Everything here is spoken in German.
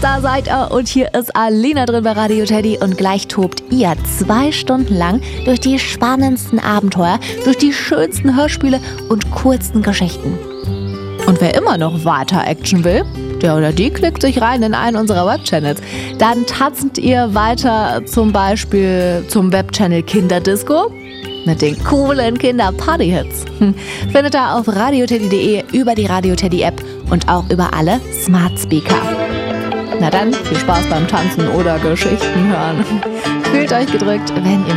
da seid ihr und hier ist Alina drin bei Radio Teddy und gleich tobt ihr 2 Stunden lang durch die spannendsten Abenteuer, durch die schönsten Hörspiele und coolsten Geschichten. Und wer immer noch weiter Action will, der oder die klickt sich rein in einen unserer Webchannels. Dann tanzt ihr weiter zum Beispiel zum Webchannel Kinderdisco mit den coolen Kinder-Party-Hits. Findet ihr auf radioteddy.de, über die Radio Teddy App und auch über alle Smart Speaker. Na dann, viel Spaß beim Tanzen oder Geschichten hören. Fühlt euch gedrückt, wenn ihr